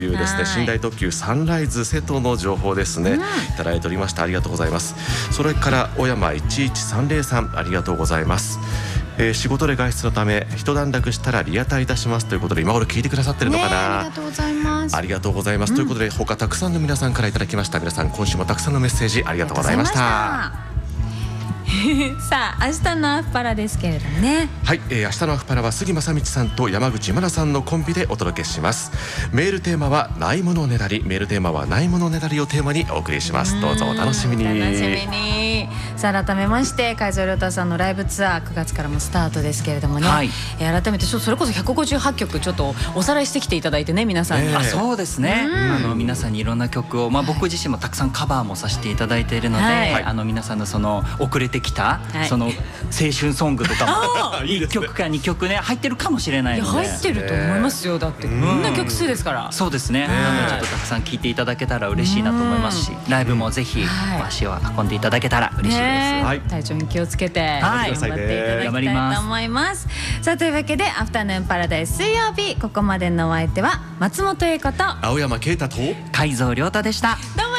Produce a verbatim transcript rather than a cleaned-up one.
というですね、寝台特急サンライズ瀬戸の情報ですね、うん、いただいておりました。ありがとうございます。それから小山いちいちさんぜろさん、ありがとうございます。えー、仕事で外出のため一段落したらリアタイいたしますということで、今頃聞いてくださってるのかな、 ありがとうございます。 ありがとうございます、うん、ということで他たくさんの皆さんからいただきました。皆さん今週もたくさんのメッセージありがとうございました。 さあ明日のアフパラですけれどもね、 はい、えー、明日のアフパラは杉正道さんと山口真奈さんのコンビでお届けします。メールテーマはないものねだり、メールテーマはないものねだりをテーマにお送りします。どうぞお楽しみに。 楽しみに。さあ改めまして海蔵亮太さんのライブツアーくがつからもスタートですけれどもね、はい、えー、改めてちょっとそれこそひゃくごじゅうはちきょくちょっとおさらいしてきていただいてね、皆さんに、 えー、あそうですね、あの皆さんにいろんな曲を、まあ、僕自身もたくさんカバーもさせていただいているので、はい、あの皆さんのその遅れてきた、はい、その青春ソングとかもいっきょくかにきょくね入ってるかもしれないので。 いや入ってると思いますよ。だってこんな曲数ですから。 そうですね、あのちょっとたくさん聴いていただけたら嬉しいなと思いますし、ライブもぜひ足を運んでいただけたら嬉しいです。 はい、体調に気をつけて頑張っていただきたいと思います。さあというわけでアフタヌーンパラダイス水曜日、ここまでのお相手は松本英子と青山啓太と海蔵亮太でした。 どうも